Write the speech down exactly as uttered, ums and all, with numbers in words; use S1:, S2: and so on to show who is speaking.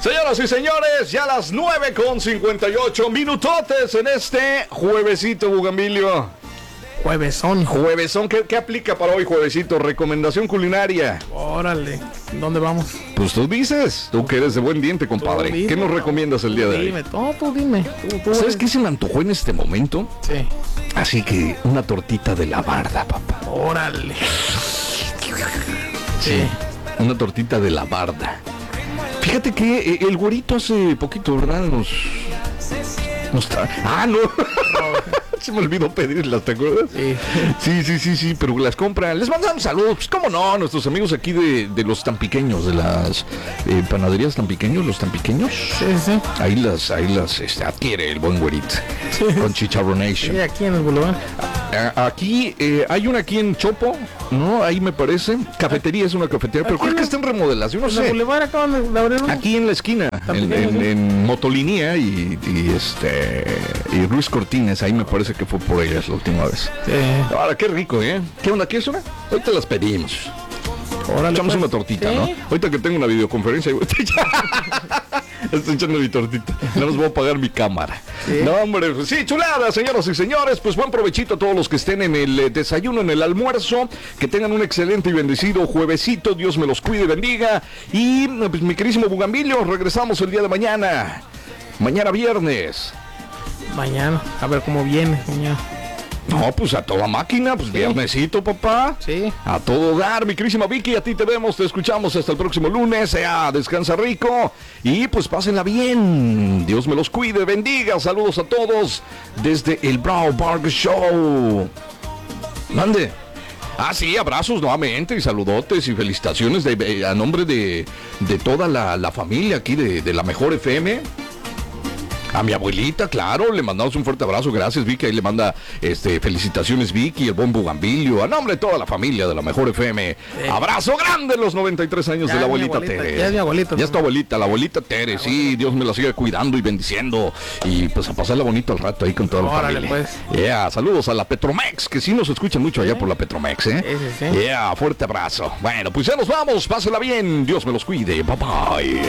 S1: Señoras y señores, ya las nueve con cincuenta y ocho minutotes en este juevesito, Bugambilio.
S2: Juevesón.
S1: Juevesón, ¿qué, ¿qué aplica para hoy, juevesito? Recomendación culinaria.
S2: Órale, ¿dónde vamos?
S1: Pues tú dices, tú que eres de buen diente, compadre.
S2: Dime,
S1: ¿Qué nos recomiendas el día de hoy?
S2: Dime, no, tú dime. Tú, tú
S1: ¿Sabes
S2: eres...
S1: qué se me antojó en este momento?
S2: Sí.
S1: Así que una tortita de la barda, papá.
S2: Órale.
S1: Sí, una tortita de la barda. Fíjate que eh, el güerito hace poquito, ¿verdad? Nos... nos tra... Ah, no. Se me olvidó pedirlas, ¿te acuerdas?
S2: Sí.
S1: Sí, sí, sí, sí, pero las compran. Les mandamos saludos, pues, cómo no, nuestros amigos aquí de, de los Tampiqueños, de las eh, panaderías Tampiqueños, los Tampiqueños.
S2: Sí, sí.
S1: Ahí las, ahí las este, adquiere el buen güerito.
S2: Sí.
S1: Con Chicharronation.
S2: Sí, aquí en el boulevard.
S1: A- Aquí, eh, hay una aquí en Chopo, ¿no? Ahí me parece. Cafetería, es una cafetería, pero
S2: Aquí
S1: creo que
S2: no.
S1: está en remodelación, no
S2: En el
S1: sé.
S2: boulevard acaban de- de abrir uno.
S1: Aquí en la esquina, en,
S2: Tampiqueño,
S1: en,
S2: sí.
S1: en Motolinía y, y este y Ruiz Cortines, ahí me parece que fue por ellas la última vez.
S2: Sí.
S1: Ahora, qué rico, ¿eh? ¿Qué onda? ¿Quieres una? Ahorita las pedimos.
S2: Órale,
S1: Echamos
S2: pues.
S1: una tortita,
S2: Sí.
S1: ¿no? Ahorita que tengo una videoconferencia, estoy echando mi tortita. No nos voy a pagar mi cámara.
S2: Sí.
S1: No, hombre, pues sí, chulada, señoras y señores. Pues buen provechito a todos los que estén en el eh, desayuno, en el almuerzo. Que tengan un excelente y bendecido juevesito. Dios me los cuide y bendiga. Y pues, mi querísimo Bugambilio, regresamos el día de mañana. Mañana viernes.
S2: Mañana, a ver cómo viene, mañana.
S1: No, pues a toda máquina, pues
S2: Sí.
S1: viernesito, papá.
S2: Sí.
S1: A todo dar, mi querísima Vicky, a ti te vemos, te escuchamos hasta el próximo lunes. Sea, descansa rico y pues pásenla bien. Dios me los cuide, bendiga. Saludos a todos desde el Brow Barber Show. Mande. Ah, sí, abrazos nuevamente y saludotes y felicitaciones de, de- a nombre de, de toda la, la familia aquí de, de la Mejor F M. A mi abuelita, claro, le mandamos un fuerte abrazo, gracias Vicky, ahí le manda este, felicitaciones Vicky, el buen Bugambilio, a nombre de toda la familia de la Mejor F M.
S2: Sí.
S1: Abrazo grande en los noventa y tres años
S2: Ya
S1: de la
S2: es mi
S1: abuelita,
S2: abuelita,
S1: Tere.
S2: ya es mi abuelita.
S1: Ya es tu abuelita, la abuelita Tere, sí, Dios me la siga cuidando y bendiciendo. Y pues a pasarla bonito al rato ahí con toda la
S2: Órale,
S1: familia.
S2: pues.
S1: Yeah, saludos a la Petromex, que sí nos escuchan mucho allá
S2: Sí.
S1: por la Petromex, ¿eh?
S2: Sí, sí, sí.
S1: Yeah, fuerte abrazo. Bueno, pues ya nos vamos, pásenla bien, Dios me los cuide, bye bye.